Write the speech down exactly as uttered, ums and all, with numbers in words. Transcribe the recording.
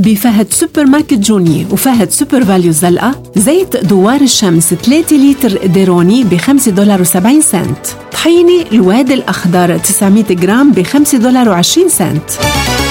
بفهد سوبر ماركت جوني وفهد سوبر فاليو الزلقة. زيت دوار الشمس ثلاثة لتر ديروني بخمسة دولار وسبعين سنت. طحينة الواد الأخضر تسعمية جرام بخمسة دولار وعشرين سنت.